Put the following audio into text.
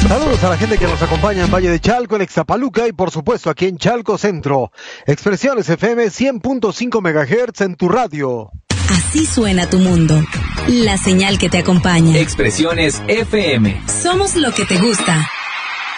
Saludos a la gente que nos acompaña en Valle de Chalco, en Ixtapaluca y por supuesto aquí en Chalco Centro. Expresiones FM 100.5 MHz en tu radio. Así suena tu mundo. La señal que te acompaña. Expresiones FM. Somos lo que te gusta.